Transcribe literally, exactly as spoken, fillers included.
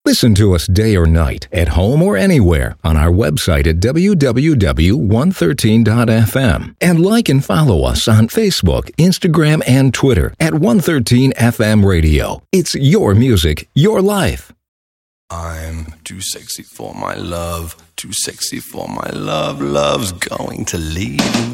Listen to us day or night, at home or anywhere, on our website at w w w dot one thirteen dot f m. And like and follow us on Facebook, Instagram, and Twitter at one thirteen F M Radio. It's your music, your life. I'm too sexy for my love, too sexy for my love. Love's going to leave me.